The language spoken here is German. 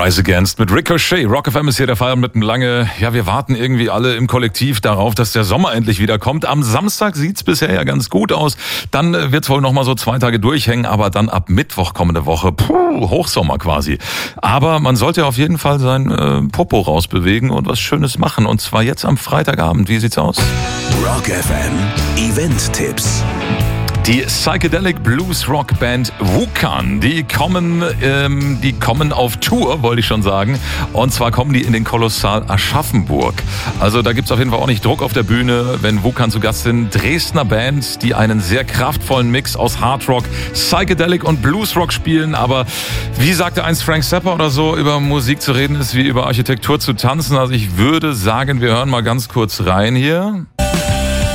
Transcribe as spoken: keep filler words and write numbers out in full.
Rise Against mit Ricochet. Rock F M ist hier der Fall mit einem lange, ja, wir warten irgendwie alle im Kollektiv darauf, dass der Sommer endlich wieder kommt. Am Samstag sieht's bisher ja ganz gut aus. Dann wird's wohl noch mal so zwei Tage durchhängen, aber dann ab Mittwoch kommende Woche, puh, Hochsommer quasi. Aber man sollte auf jeden Fall sein äh, Popo rausbewegen und was Schönes machen. Und zwar jetzt am Freitagabend. Wie sieht's aus? Rock F M Event-Tipps. Die Psychedelic Blues Rock Band Wukan, die kommen, ähm, die kommen auf Tour, wollte ich schon sagen. Und zwar kommen die in den Kolossal Aschaffenburg. Also da gibt's auf jeden Fall auch nicht Druck auf der Bühne, wenn Wukan zu Gast sind. Dresdner Band, die einen sehr kraftvollen Mix aus Hard Rock, Psychedelic und Blues Rock spielen. Aber wie sagte einst Frank Zappa oder so, über Musik zu reden ist wie über Architektur zu tanzen. Also ich würde sagen, wir hören mal ganz kurz rein hier.